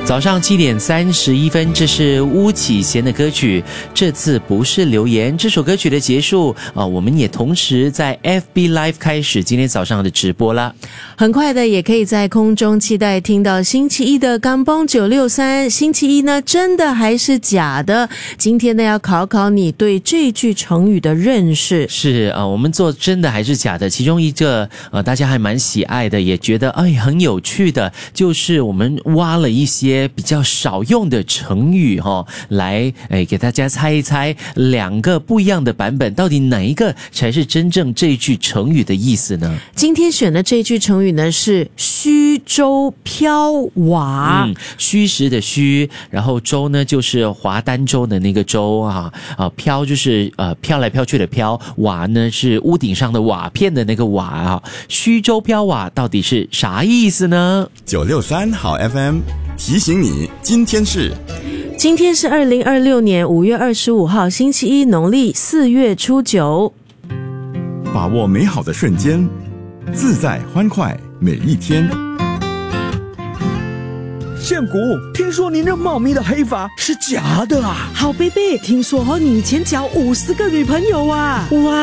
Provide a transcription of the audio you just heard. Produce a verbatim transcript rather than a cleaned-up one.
早上七点三十一分，这是巫启贤的歌曲。这次不是留言，这首歌曲的结束啊，我们也同时在 F B Live 开始今天早上的直播啦。 很快的，也可以在空中期待听到星期一的钢蹦九六三。星期一呢，真的还是假的？今天呢，要考考你对这句成语的认识。 是啊，我们做真的还是假的？其中一个呃，大家还蛮喜爱的，也觉得哎很有趣的，就是我们挖了一些比较少用的成语哈、哦，来哎给大家猜一猜两个不一样的版本，到底哪一个才是真正这句成语的意思呢？ 今天选的这句成语呢是虚舟飘瓦。 嗯，虚实的虚，然后舟呢就是划单舟的那个舟啊啊，飘就是呃飘来飘去的飘，瓦呢是屋顶上的瓦片的那个瓦啊。虚舟飘瓦到底是啥意思呢？ 九六三好 F M 提醒你，今天是今天是二零二六年五月二十五号星期一，农历四月初九。 把握美好的瞬间，自在欢快每一天。 宪谷，听说你那茂密的黑发是假的啊？ 好贝贝，听说和你以前交五十个女朋友啊！哇！